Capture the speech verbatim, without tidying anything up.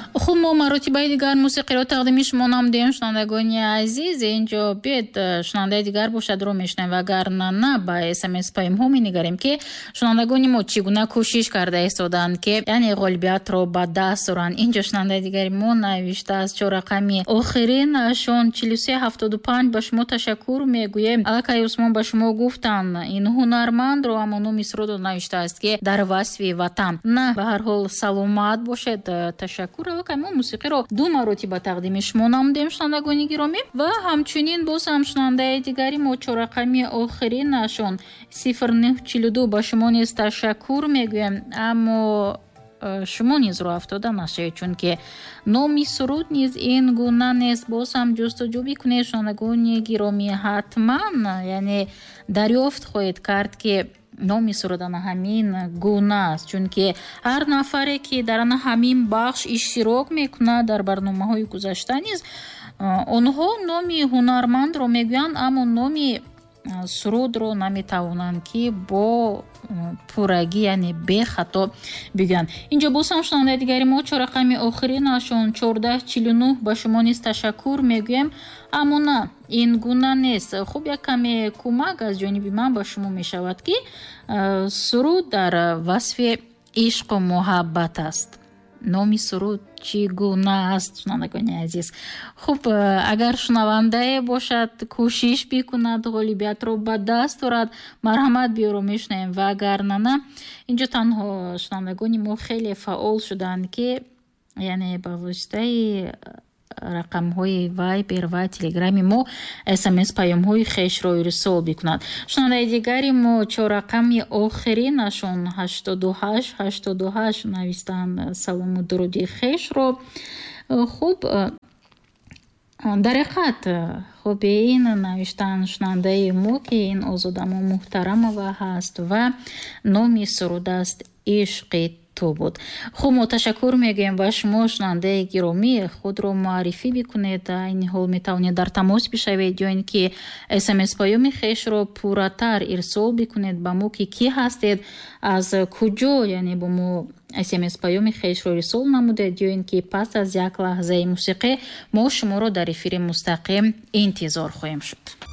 خب ما مراتبای دیگر موسیقی رو تقدیم شما نمودیم. شنوندگان عزیز، اینجا بیاید شنونده دیگر باشد رو میشنویم، وگر نه نه با اس ام اس پیام ها می‌نگریم که شنوندگان ما چگونه کوشش کرده ایستادند که یعنی غالبیت رو به دست آورند. اینجا شنونده دیگر ما نوشته از چهار رقمی آخرین شون چهل و سه هفتاد و پنج به شما تشکر میگویم. آقای عثمان به شما گفتن این هنرمند رو اما نام سرود نوشته است که در وصف وطن. نه به هر حال سلامت باشد. تشکر. آقای ما موسیقی رو دو مرتبه تقدیم شما نمودیم شنوندگان گرامی و همچنین باز هم شنونده دیگری ما چهار رقمی آخرین نشون صفر نه چهل و دو به شما نیز تشکر میگویم، اما شما نیز رو افتاده نشه، چون که نامی سرود نیز این گونه نیست. باز هم جستجو بکنید شنوندگان گرامی، حتما یعنی دریافت خواهید کرد که نامی سرودن همین گونه است، چون که هر نفری که در همین بخش اشتراک میکنه در برنامه های گذشته نیز اونها نامی هنرمند رو میگویند، اما نامی سرود رو نمیتوانند که با پورگی یعنی به خطا بگن. اینجا باز هم شنونده دیگری ما چهار رقمی آخرین نشون چهارده چهل و نه به شما نیز تشکر میگویم، اما نه این گونه نیست. خب یک کمی کمک از جانب من به شما میشود که سرود در وصف عشق و محبت است. نامی سرود چگونه است شنوندگان عزیز؟ خب اگر شنونده باشد کوشش بکند غالبیت رو به دست آورد، مرحمت بیارو میشنیم، و اگر نه نه اینجا تنها شنوندگان ما خیلی فعال شدند که یعنی با واسطه رقم های وایبر و تلگرامی ما اس ام اس پیام های خیش رو ارسال بکنند. شنونده دیگری ما چهار رقمی آخرین نشون هشتاد و هشت هشتاد و هشت نویستن سلام و درودی خیش رو. خوب در حقیقت خب این نوشتن شنونده ما که این آزادم محترم و هست و نامی سرود است عشق تو بود. خب ما تشکر میگیم و شما شنونده گرامی خود رو معرفی بکنید. این حال میتونید در تماس بشوید یا اینکه اس ام اس پیام خیش رو پورتر ارسال بکنید به ما که کی هستید، از کجا یعنی با ما اس ام اس پیام خیش رو ارسال نمودید، یا اینکه پس از یک لحظه موسیقی ما شما رو در افیر مستقیم انتظار خواهیم شد.